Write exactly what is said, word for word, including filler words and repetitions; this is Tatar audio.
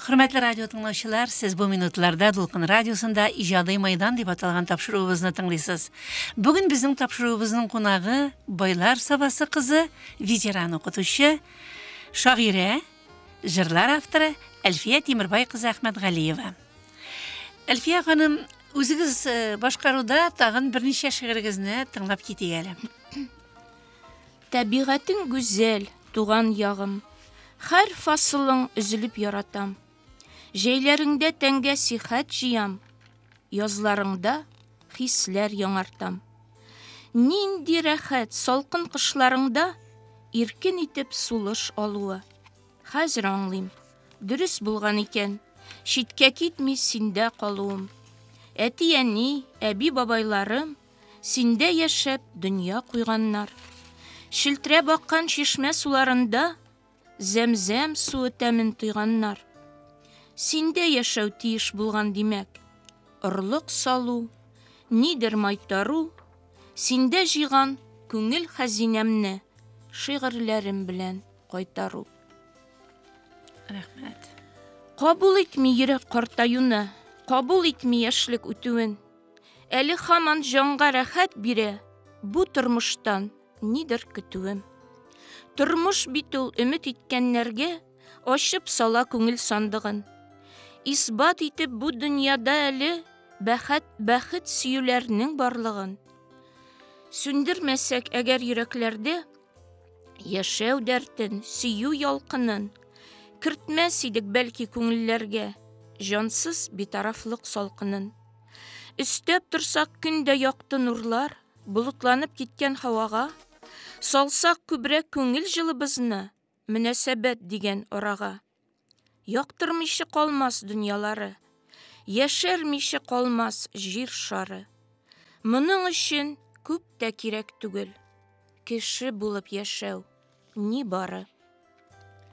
Hürmetli radyo tыңлаучылар, siz bu minutlarda Dolqin Radiosu'nda ijadi maydan deb atalgan tapşırığımızı tыңлайсыз. Bugün bizim tapşırığımızın konağı Boylar Sabası kızı, veteran okutuşu, şaire, jırlar avtori Elfiye Temirbay kızı Ahmetgaliyeva. Elfiye hanım, o'zingiz boshqaruvda tag'in bir necha shi'ringizni tinglab ketaylik. Табиғатың güzel, туған яғым. Һәр фасылың üzülüp яратам. Жәйләреңдә тәнгә сихәт җыям. Язларыңда хисләр яңартам. Нинди рәхәт салкын кышларыңда иркен итеп сулыш алуы. Хәзер аңлыйм. Дөрес булган икән. Шиткә китми синдә калуым. Әти-әни, әби-бабайларым синдә яшәп дөнья куйганнар. Шилтірәп аккан шишмә суларында зәмзәм суы тәмен тойганнар. Синдә яшәү тиеш булган димәк. Орлык салу, нидер майтару, синдә җыйган күңел хәзинәмне шигырьләрем белән кайтару. Рәхмәт. Кабул итми йөрәк картаюны, кабул итми яшьлек үтүен. Әле һаман җанга рәхәт бирә бу тормыштан нидер көтүем. Тормыш бит ул өмет иткәннәргә ачып сала күңел сандыгын. Исбат итеп бу дөньяда әле бәхет бәхет сөюләрнең барлыгын. Сүндермәсәк әгәр йөрәкләрдә яшәү дәртен, сөю ялкынын, кертмәс идек бәлки күңелләргә җансыз битарафлык салкынын. Өстәп торсак көндә якты нурлар, болытланып киткән һавага, салсак күбрәк күңел җылыбызны, мөнәсәбәт дигән арага. Яктырмыйча калмас дөньялары, яшәрмичә калмас җир шары. Моның өчен күп тә кирәк түгел, кеше булып яшәү ни бары.